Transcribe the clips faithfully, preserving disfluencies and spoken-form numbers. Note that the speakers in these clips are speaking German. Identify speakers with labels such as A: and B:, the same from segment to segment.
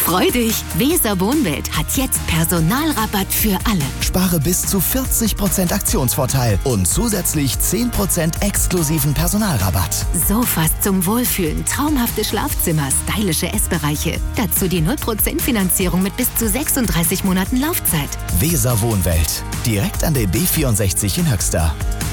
A: Freu dich! Weser Wohnwelt hat jetzt Personalrabatt für alle.
B: Spare bis zu vierzig Prozent Aktionsvorteil und zusätzlich zehn Prozent exklusiven Personalrabatt.
A: Sofas zum Wohlfühlen, traumhafte Schlafzimmer, stylische Essbereiche. Dazu die null Prozent Finanzierung mit bis zu sechsunddreißig Monaten Laufzeit.
B: Weser Wohnwelt. Direkt an der B vierundsechzig in Höxter.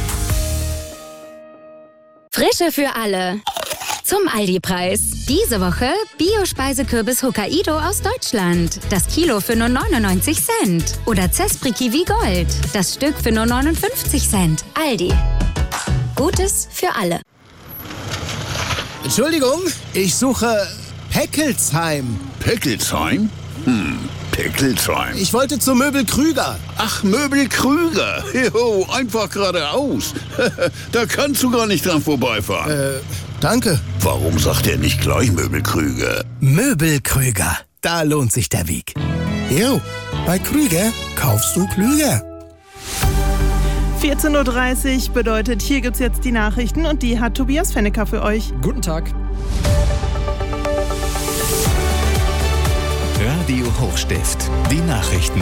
C: Frische für alle. Zum Aldi-Preis. Diese Woche Bio-Speisekürbis Hokkaido aus Deutschland. Das Kilo für nur neunundneunzig Cent. Oder Zespri Kiwi Gold. Das Stück für nur neunundfünfzig Cent. Aldi. Gutes für alle.
D: Entschuldigung, ich suche Peckelsheim.
E: Peckelsheim? Hm, Peckelsheim.
D: Ich wollte zu Möbel Krüger.
E: Ach, Möbel Krüger. Jo, einfach geradeaus. Da kannst du gar nicht dran vorbeifahren.
D: Äh, danke.
E: Warum sagt er nicht gleich Möbel Krüger?
F: Möbel Krüger. Da lohnt sich der Weg.
D: Jo, bei Krüger kaufst du klüger.
G: vierzehn Uhr dreißig bedeutet, hier gibt's jetzt die Nachrichten und die hat Tobias Fennecker für euch.
H: Guten Tag.
B: Radio Hochstift. Die Nachrichten.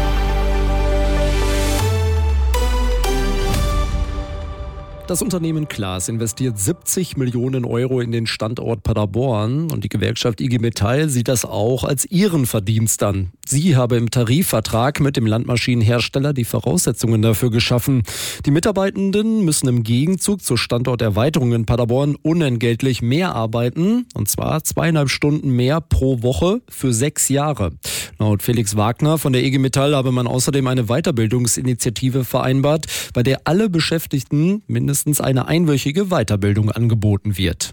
H: Das Unternehmen Claas investiert siebzig Millionen Euro in den Standort Paderborn und die Gewerkschaft I G Metall sieht das auch als ihren Verdienst an. Sie habe im Tarifvertrag mit dem Landmaschinenhersteller die Voraussetzungen dafür geschaffen. Die Mitarbeitenden müssen im Gegenzug zur Standorterweiterung in Paderborn unentgeltlich mehr arbeiten, und zwar zweieinhalb Stunden mehr pro Woche für sechs Jahre. Laut Felix Wagner von der I G Metall habe man außerdem eine Weiterbildungsinitiative vereinbart, bei der alle Beschäftigten mindestens eine einwöchige Weiterbildung angeboten wird.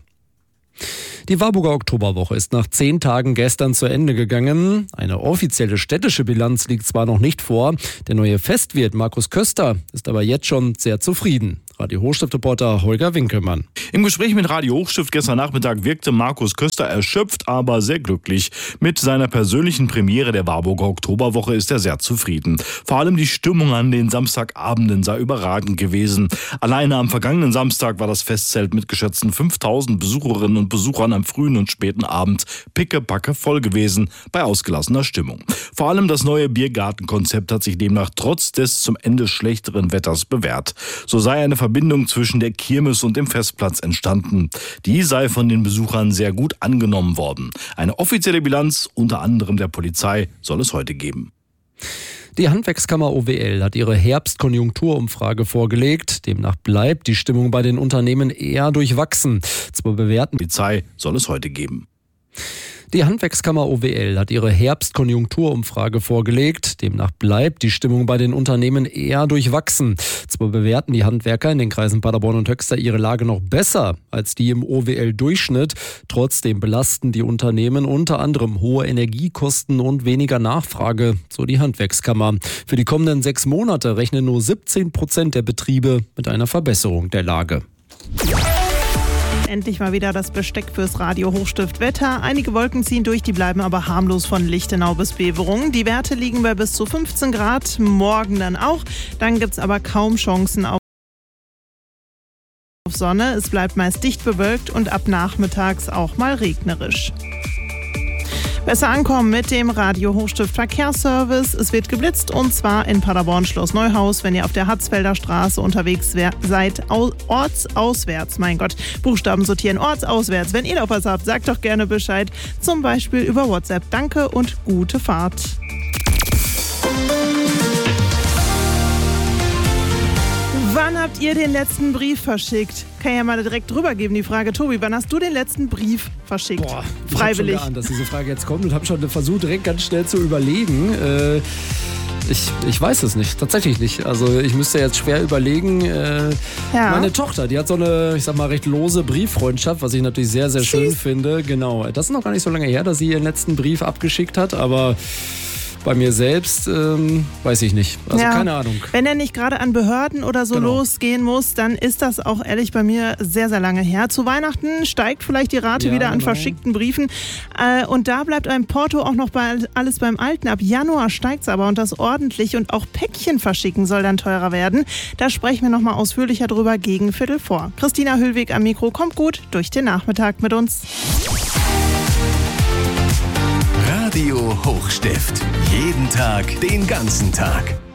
H: Die Warburger Oktoberwoche ist nach zehn Tagen gestern zu Ende gegangen. Eine offizielle städtische Bilanz liegt zwar noch nicht vor. Der neue Festwirt Markus Köster ist aber jetzt schon sehr zufrieden. Radio Hochstift-Reporter Holger Winkelmann.
I: Im Gespräch mit Radio Hochstift gestern Nachmittag wirkte Markus Köster erschöpft, aber sehr glücklich. Mit seiner persönlichen Premiere der Warburger Oktoberwoche ist er sehr zufrieden. Vor allem die Stimmung an den Samstagabenden sei überragend gewesen. Alleine am vergangenen Samstag war das Festzelt mit geschätzten fünftausend Besucherinnen und Besuchern am frühen und späten Abend pickepacke voll gewesen, bei ausgelassener Stimmung. Vor allem das neue Biergartenkonzept hat sich demnach trotz des zum Ende schlechteren Wetters bewährt. So sei eine Verbindung zwischen der Kirmes und dem Festplatz entstanden. Die sei von den Besuchern sehr gut angenommen worden. Eine offizielle Bilanz, unter anderem der Polizei, soll es heute geben.
H: Die Handwerkskammer O W L hat ihre Herbstkonjunkturumfrage vorgelegt. Demnach bleibt die Stimmung bei den Unternehmen eher durchwachsen. Zwar bewerten
I: Polizei soll es heute geben.
H: Die Handwerkskammer O W L hat ihre Herbstkonjunkturumfrage vorgelegt. Demnach bleibt die Stimmung bei den Unternehmen eher durchwachsen. Zwar bewerten die Handwerker in den Kreisen Paderborn und Höxter ihre Lage noch besser als die im O W L-Durchschnitt. Trotzdem belasten die Unternehmen unter anderem hohe Energiekosten und weniger Nachfrage, so die Handwerkskammer. Für die kommenden sechs Monate rechnen nur siebzehn Prozent der Betriebe mit einer Verbesserung der Lage.
G: Endlich mal wieder das Besteck fürs Radio Hochstift Wetter. Einige Wolken ziehen durch, die bleiben aber harmlos von Lichtenau bis Beverungen. Die Werte liegen bei bis zu fünfzehn Grad, morgen dann auch. Dann gibt es aber kaum Chancen auf Sonne. Es bleibt meist dicht bewölkt und ab nachmittags auch mal regnerisch. Besser ankommen mit dem Radio Hochstift Verkehrsservice. Es wird geblitzt und zwar in Paderborn Schloss Neuhaus, wenn ihr auf der Hatzfelder Straße unterwegs seid, ortsauswärts. Mein Gott, Buchstaben sortieren, ortsauswärts. Wenn ihr noch was habt, sagt doch gerne Bescheid, zum Beispiel über WhatsApp. Danke und gute Fahrt. Wann habt ihr den letzten Brief verschickt? Kann ja mal direkt drüber geben, die Frage. Tobi, wann hast du den letzten Brief verschickt?
H: Boah, ich
G: freiwillig.
H: Ich habe schon geahnt, dass diese Frage jetzt kommt und habe schon versucht, direkt ganz schnell zu überlegen. Äh, ich, ich weiß es nicht, tatsächlich nicht. Also ich müsste jetzt schwer überlegen. Äh, ja. Meine Tochter, die hat so eine, ich sag mal, recht lose Brieffreundschaft, was ich natürlich sehr, sehr schön finde. Genau, das ist noch gar nicht so lange her, dass sie ihren letzten Brief abgeschickt hat, aber bei mir selbst ähm, weiß ich nicht. Also ja, keine Ahnung.
G: Wenn er nicht gerade an Behörden oder so genau. losgehen muss, dann ist das auch ehrlich bei mir sehr, sehr lange her. Zu Weihnachten steigt vielleicht die Rate ja, wieder an genau. verschickten Briefen. Äh, und da bleibt ein Porto auch noch bei, alles beim Alten. Ab Januar steigt es aber und das ordentlich. Und auch Päckchen verschicken soll dann teurer werden. Da sprechen wir nochmal ausführlicher drüber gegen Viertel vor. Christina Hüllweg am Mikro, kommt gut durch den Nachmittag mit uns.
F: Radio Hochstift. Jeden Tag, den ganzen Tag.